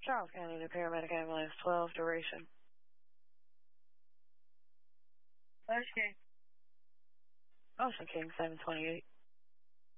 Charles County to Paramedic Ambulance 12, duration. Ocean King. Ocean King 728.